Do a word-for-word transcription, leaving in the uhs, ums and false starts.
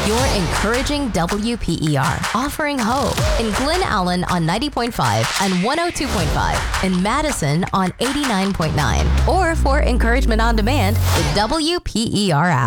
You're encouraging W P E R, offering hope in Glen Allen on ninety point five and one oh two point five, in Madison on eighty-nine point nine, or for encouragement on demand, the W P E R app.